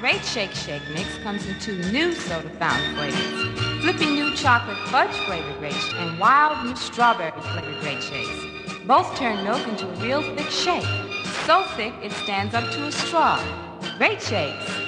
Great Shake Shake Mix comes in two new soda fountain flavors. Flippy new chocolate fudge flavored Great Shake and wild new strawberry flavored Great Shakes. Both turn milk into a real thick shake. So thick it stands up to a straw. Great Shakes.